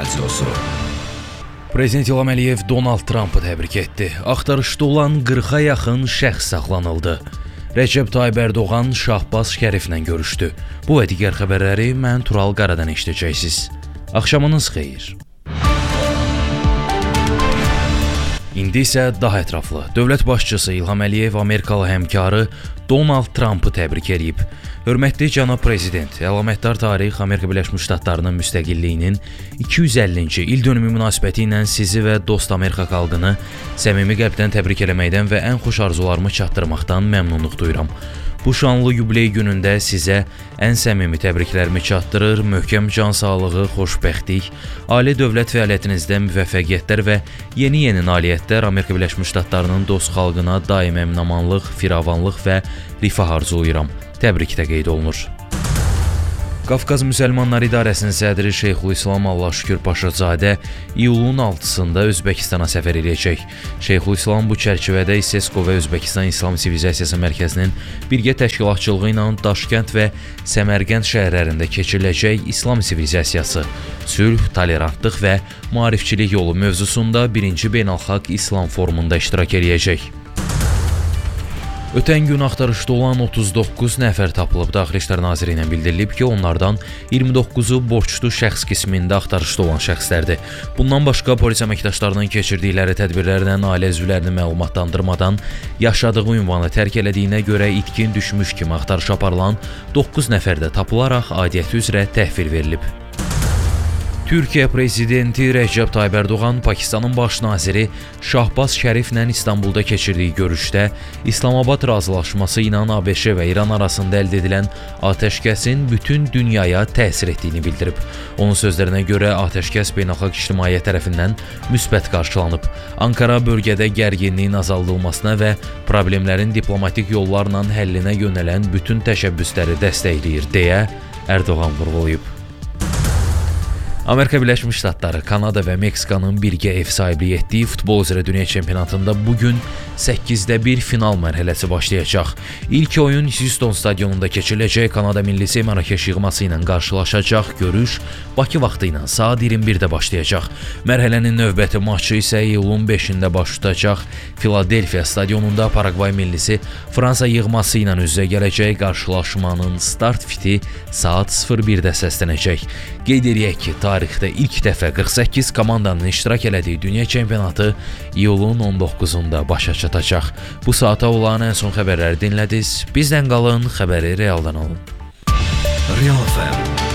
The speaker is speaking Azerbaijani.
Radiosu. Prezident İlham Əliyev Donald Trumpı təbrik etdi. Axtarışda olan 40-a yaxın şəxs saxlanıldı. Rəcəb Tayyib Ərdoğan Şahbaz Şəriflə görüşdü. Bu və digər xəbərləri mən Tural Qaradan eşidəcəksiniz. Axşamınız xeyir. İndi isə daha ətraflı. Dövlət başçısı İlham Əliyev Amerikalı həmkarı Donald Trumpı təbrik edib. Hörmətli cənab prezident, əlamətdar tarix Amerika Birləşmiş Ştatlarının müstəqilliyinin 250-ci il dönümü münasibəti ilə sizi və dost Amerika xalqını səmimi qəlbdən təbrik eləməkdən və ən xoş arzularımı çatdırmaqdan məmnunluq duyuram. Bu şanlı yubiley günündə sizə ən səmimi təbriklərimi çatdırır, möhkəm can sağlığı, xoşbəxtlik, ali dövlət fəaliyyətinizdə müvəffəqiyyətlər və yeni nailiyyətlər Amerika Birləşmiş Ştatlarının dost xalqına daim əmin-amanlıq, firavanlıq və rifah arzulayıram. Təbrikdə qeyd olunur. Qafqaz Müsəlmanları İdarəsinin sədri Şeyxülislam Allahşükür Paşazadə iyulun 6-sında Özbəkistana səfər edəcək. Şeyxülislam bu çərçivədə İSESCO və Özbəkistan İslam Sivilizasiyası Mərkəzinin birgə təşkilatçılığı ilə Daşkənd və Səmərqənd şəhərlərində keçiriləcək İslam Sivilizasiyası, sülh, tolerantlıq və maarifçilik yolu mövzusunda 1-ci Beynəlxalq İslam Forumunda iştirak edəcək. Ötən gün axtarışda olan 39 nəfər tapılıb. Daxili İşlər Nazirliyinə bildirilib ki, onlardan 29-u borçlu şəxs qismində axtarışda olan şəxslərdir. Bundan başqa polis əməkdaşlarının keçirdikləri tədbirlərlə ailə üzvlərini məlumatlandırmadan yaşadığı ünvanı tərk elədiyinə görə itkin düşmüş kimi axtarış aparılan 9 nəfər də tapılaraq aidiyyəti üzrə təhvil verilib. Türkiyə prezidenti Rəcəb Tayyib Ərdoğan Pakistanın baş naziri Şahbaz Şəriflə İstanbulda keçirdiyi görüşdə İslamabad razılaşması ilə ABŞ və İran arasında əldə edilən atəşkəsin bütün dünyaya təsir etdiyini bildirib. Onun sözlərinə görə atəşkəs beynəlxalq ictimaiyyət tərəfindən müsbət qarşılanıb. Ankara bölgədə gərginliyin azaldılmasına və problemlərin diplomatik yollarla həllinə yönələn bütün təşəbbüsləri dəstəkləyir deyə Ərdoğan vurğulayıb. Amerika Birləşmiş Ştatları, Kanada və Meksikanın birgə ev sahibliyi etdiyi futbol üzrə dünya çempionatında bugün 8-də 1 final mərhələsi başlayacaq. İlk oyun Houston stadionunda keçiriləcək. Kanada millisi Mərakeş yığması ilə qarşılaşacaq. Görüş Bakı vaxtı ilə saat 21-də başlayacaq. Mərhələnin növbəti maçı isə iyulun 5-də baş tutacaq. Filadelfiya stadionunda Paragvay millisi Fransa yığması ilə üz-üzə gələcək. Qarşılaşmanın start fiti saat 01-də səslənəcək. Qeyd edək ki, tarixdə ilk dəfə 48 komandanın iştirak elədiyi dünya çempionatı iyulun 19-unda başa çatacaq. Bu saata olan ən son xəbərləri dinlədiniz. Bizdən qalın, xəbəri realdan alın. Real FM